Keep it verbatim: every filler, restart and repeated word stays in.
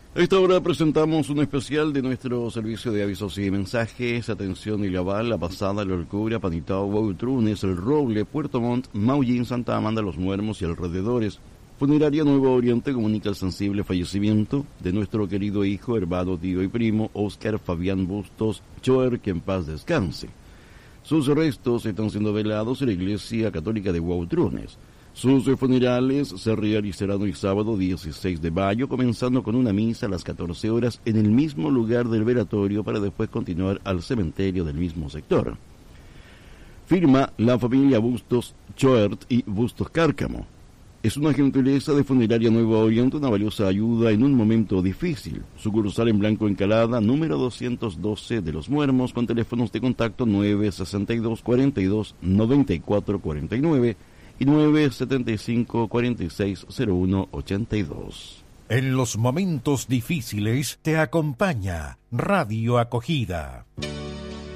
A esta hora presentamos un especial de nuestro servicio de avisos y mensajes. Atención: Ilhabal, La Pasada, La Orcura, Panitao, Huautrunes, El Roble, Puerto Montt, Maullín, Santa Amanda, Los Muermos y alrededores. Funeraria Nuevo Oriente comunica el sensible fallecimiento de nuestro querido hijo, hermano, tío y primo, Óscar Fabián Bustos Choer, que en paz descanse. Sus restos están siendo velados en la Iglesia Católica de Huautrunes. Sus funerales se realizarán hoy sábado dieciséis de mayo, comenzando con una misa a las catorce horas en el mismo lugar del velatorio para después continuar al cementerio del mismo sector. Firma la familia Bustos Choert y Bustos Cárcamo. Es una gentileza de Funeraria Nuevo Oriente, una valiosa ayuda en un momento difícil. Sucursal en Blanco Encalada, número doscientos doce de Los Muermos, con teléfonos de contacto nueve sesenta y dos, cuarenta y dos, noventa y cuatro cuarenta y nueve y nueve setenta y cinco, cuarenta y seis, cero uno ochenta y dos. En los momentos difíciles te acompaña Radio Acogida.